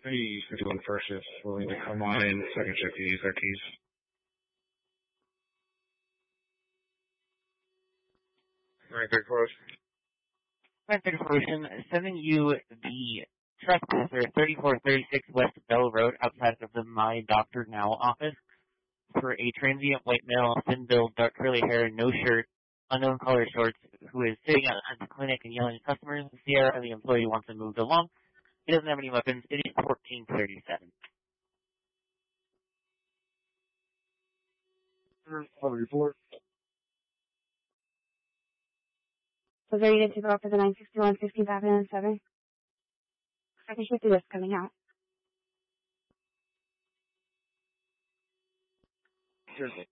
Hey, 51 first shift, willing to come on in. Second shift, you use our keys. Right, third close. Right, third solution, sending you the trespasser 3436 West Bell Road outside of the My Doctor Now office for a transient white male, thin build, dark curly hair, no shirt, unknown color shorts, who is sitting at the clinic and yelling at customers. Sierra, the employee, wants him moved along. He doesn't have any weapons. It is 1437. Report. So ready to go up for the 961, 55, and 7. Second shift is coming out. Seriously.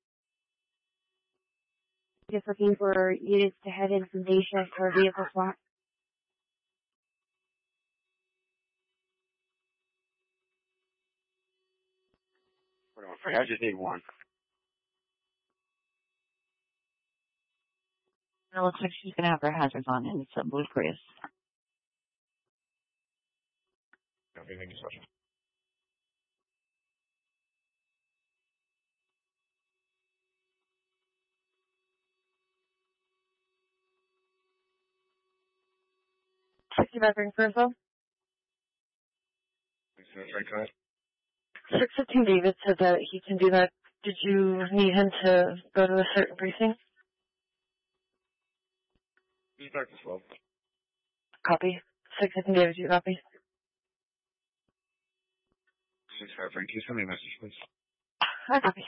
Just looking for units to head in from day shift for vehicle swap. I just need one. It looks like she's going to have her hazards on, and it's a blue Prius. Okay, thank you so much. First 615 David said that he can do that. Did you need him to go to a certain precinct? He's back to 12. Copy. 615 David, you copy? 65 Frank, can you send me a message, please? I copy.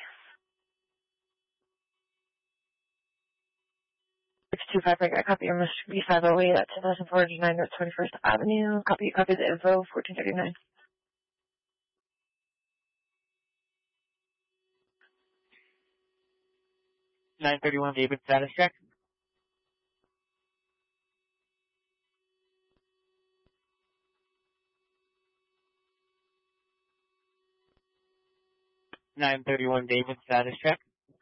625 Frank, I copy your message. B508 at 10,409 North 21st Avenue. Copy the info, 1439. $931 David, status check. $931 David, status check.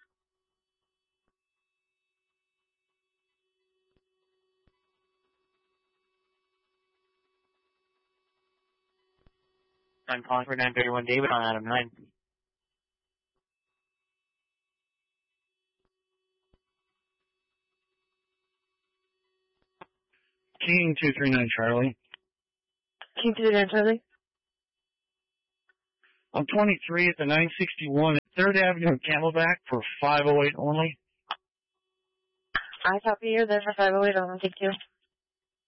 I'm calling for 931 David on Adam 9. King 239 Charlie. King 239 Charlie. I'm 23 at the 961 at 3rd Avenue in Camelback for 508 only. I copy you. There's a 508 on. Thank you.